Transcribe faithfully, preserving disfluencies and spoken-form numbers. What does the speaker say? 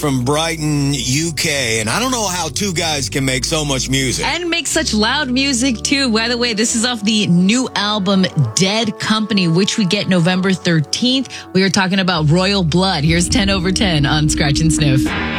from Brighton, U K. And I don't know how two guys can make so much music. And make such loud music, too. By the way, this is off the new album, Dead Company, which we get November thirteenth. We are talking about Royal Blood. Here's ten over ten on Scratch and Sniff.